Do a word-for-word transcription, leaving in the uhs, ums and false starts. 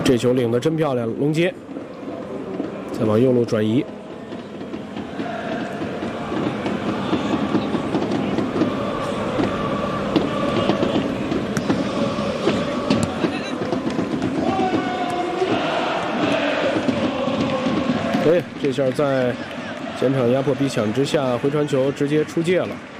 这球领得真漂亮，龙接，再往右路转移。 哎，这下在前场压迫逼抢之下，回传球直接出界了。